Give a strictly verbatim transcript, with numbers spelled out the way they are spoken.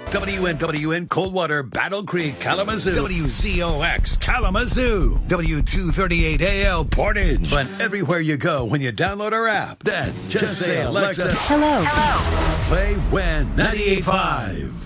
W N W N Coldwater, Battle Creek, Kalamazoo. W Z O X Kalamazoo. W two thirty-eight A L Portage. But everywhere you go when you download our app, then just, just say, Alexa, hello. Hello. Play W E N ninety-eight point five.